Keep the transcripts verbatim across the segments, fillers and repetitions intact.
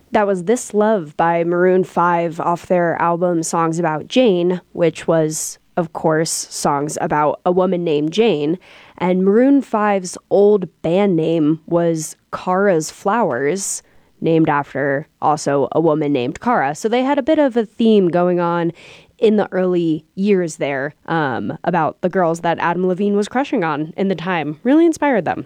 That was This Love by Maroon five off their album Songs About Jane, which was, of course, songs about a woman named Jane. And Maroon five's old band name was Kara's Flowers, named after also a woman named Kara. So they had a bit of a theme going on in the early years there um, about the girls that Adam Levine was crushing on in the time. Really inspired them.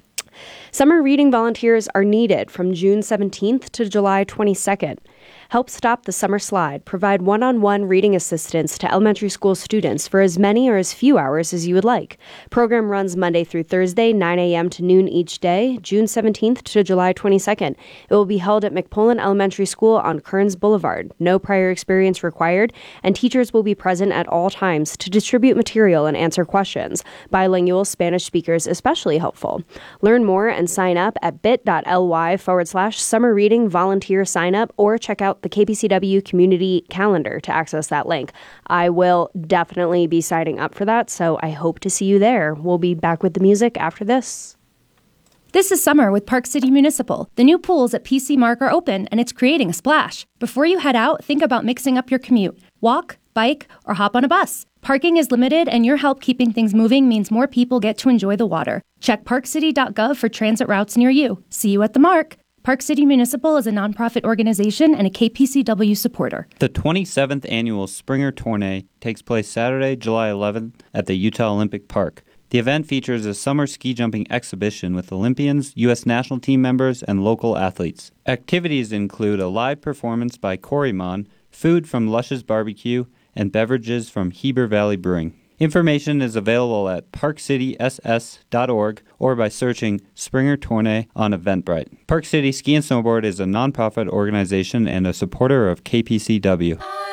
Summer reading volunteers are needed from June seventeenth to July twenty-second. Help stop the summer slide. Provide one-on-one reading assistance to elementary school students for as many or as few hours as you would like. Program runs Monday through Thursday, nine a.m. to noon each day, June seventeenth to July twenty-second. It will be held at McPullen Elementary School on Kearns Boulevard. No prior experience required, and teachers will be present at all times to distribute material and answer questions. Bilingual Spanish speakers especially helpful. Learn more and sign up at bit.ly forward slash summer reading volunteer sign up, or check out the K P C W community calendar to access that link. I will definitely be signing up for that, so I hope to see you there. We'll be back with the music after this. This is Summer with Park City Municipal. The new pools at P C Mark are open, and it's creating a splash. Before you head out, think about mixing up your commute. Walk, bike, or hop on a bus. Parking is limited, and your help keeping things moving means more people get to enjoy the water. Check park city dot gov for transit routes near you. See you at the Mark. Park City Municipal is a nonprofit organization and a K P C W supporter. The twenty-seventh Annual Springer Tournée takes place Saturday, July eleventh at the Utah Olympic Park. The event features a summer ski jumping exhibition with Olympians, U S national team members, and local athletes. Activities include a live performance by Corymon, food from Lush's Barbecue, and beverages from Heber Valley Brewing. Information is available at park city s s dot org or by searching Springer Tournée on Eventbrite. Park City Ski and Snowboard is a nonprofit organization and a supporter of K P C W.